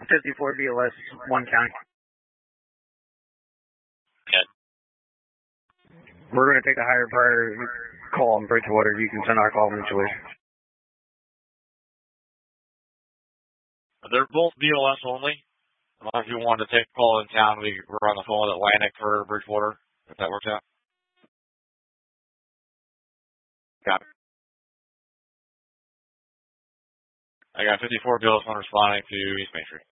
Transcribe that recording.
54 BLS, 1 county. Okay. We're going to take a higher priority call in Bridgewater. You can send our call mutually. They're both BLS only. If you wanted to take a call in town, we're on the phone with Atlantic for Bridgewater, if that works out. Got it. I got 54 BLS 1 responding to East Main Street.